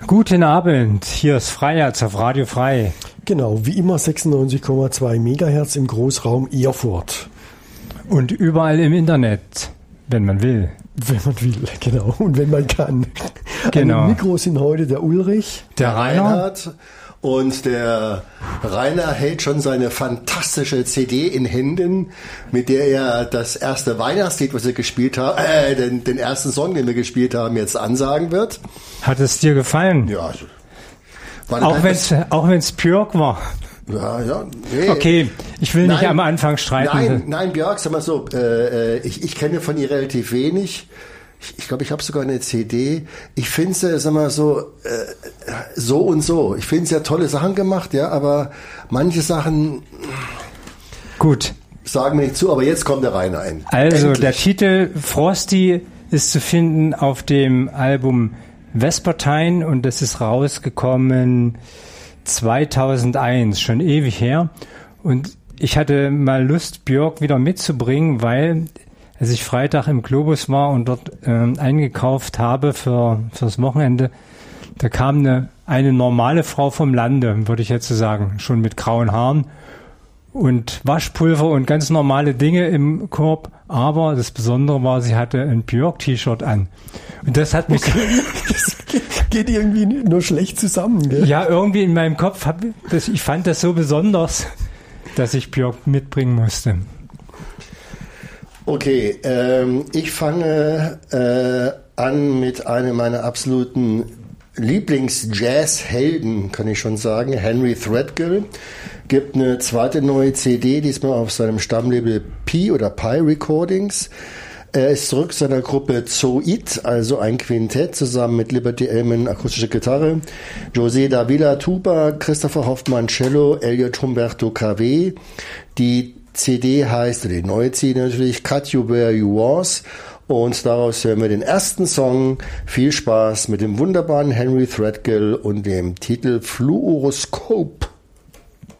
Guten Abend, hier ist Freiherz auf Radio Frei. Genau, wie immer 96,2 Megahertz im Großraum Erfurt. Und überall im Internet, wenn man will. Wenn man will, genau. Und wenn man kann. Genau. An den Mikros sind heute der Ulrich, der Reinhard und der Rainer hält schon seine fantastische CD in Händen, mit der er das erste Weihnachtslied, was wir gespielt haben, den ersten Song, den wir gespielt haben, jetzt ansagen wird. Hat es dir gefallen? Ja. Auch wenn es Björk war. Ja, nee. Okay, ich will nicht am Anfang streiten. Nein, Björk, sag mal so, ich kenne von ihr relativ wenig. Ich glaube, ich habe sogar eine CD. Ich finde sie, sag mal so, so und so. Ich finde, sie hat tolle Sachen gemacht, ja, aber manche Sachen gut sagen mir nicht zu, aber jetzt kommt der Rainer ein. Also, endlich. Der Titel Frosty ist zu finden auf dem Album Vespertine und das ist rausgekommen 2001, schon ewig her. Und ich hatte mal Lust, Björk wieder mitzubringen, weil als ich Freitag im Globus war und dort eingekauft habe fürs Wochenende, da kam eine normale Frau vom Lande, würde ich jetzt so sagen, schon mit grauen Haaren und Waschpulver und ganz normale Dinge im Korb. Aber das Besondere war, sie hatte ein Björk-T-Shirt an. Und das hat mich... Das geht irgendwie nur schlecht zusammen, gell? Ja, irgendwie in meinem Kopf, ich fand das so besonders, dass ich Björk mitbringen musste. Okay, ich fange an mit einem meiner absoluten Lieblings-Jazz-Helden, kann ich schon sagen, Henry Threadgill. Gibt eine zweite neue CD, diesmal auf seinem Stammlabel Pi Recordings. Er ist zurück zu seiner Gruppe Zoid, also ein Quintett, zusammen mit Liberty Ellman, akustische Gitarre, José Davila, Tuba, Christopher Hoffmann, Cello, Elliot Humberto KW. Die CD heißt, die neue CD natürlich, Cut You Where You Was. Und daraus hören wir den ersten Song. Viel Spaß mit dem wunderbaren Henry Threadgill und dem Titel Fluoroscope.